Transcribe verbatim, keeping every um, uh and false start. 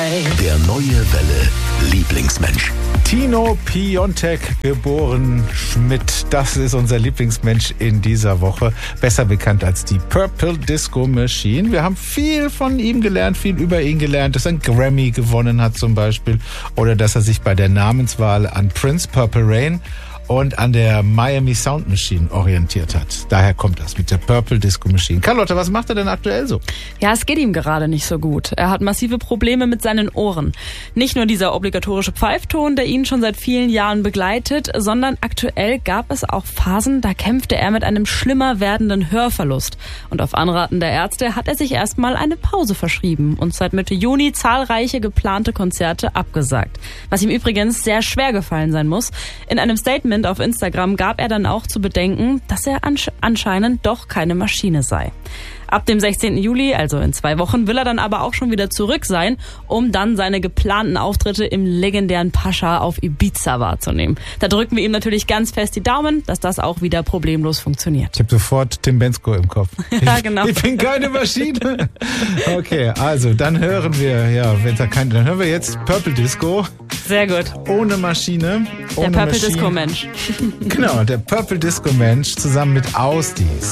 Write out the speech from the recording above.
Der neue Welle Lieblingsmensch. Tino Piontek, geboren Schmidt. Das ist unser Lieblingsmensch in dieser Woche. Besser bekannt als die Purple Disco Machine. Wir haben viel von ihm gelernt, viel über ihn gelernt, dass er einen Grammy gewonnen hat zum Beispiel. Oder dass er sich bei der Namenswahl an Prince Purple Rain und an der Miami Sound Machine orientiert hat. Daher kommt das mit der Purple Disco Machine. Carlotta, was macht er denn aktuell so? Ja, es geht ihm gerade nicht so gut. Er hat massive Probleme mit seinen Ohren. Nicht nur dieser obligatorische Pfeifton, der ihn schon seit vielen Jahren begleitet, sondern aktuell gab es auch Phasen, da kämpfte er mit einem schlimmer werdenden Hörverlust. Und auf Anraten der Ärzte hat er sich erstmal eine Pause verschrieben und seit Mitte Juni zahlreiche geplante Konzerte abgesagt. Was ihm übrigens sehr schwer gefallen sein muss. In einem Statement auf Instagram gab er dann auch zu bedenken, dass er anscheinend doch keine Maschine sei. Ab dem sechzehnten Juli, also in zwei Wochen, will er dann aber auch schon wieder zurück sein, um dann seine geplanten Auftritte im legendären Pascha auf Ibiza wahrzunehmen. Da drücken wir ihm natürlich ganz fest die Daumen, dass das auch wieder problemlos funktioniert. Ich habe sofort Tim Bendzko im Kopf. Ja, genau. Ich, ich bin keine Maschine. Okay, also dann hören wir, ja, wenn da kein, dann hören wir jetzt Purple Disco. Sehr gut. Ohne Maschine. Ohne der Purple Maschine. Disco Mensch. Genau, der Purple Disco Mensch zusammen mit Ausdies.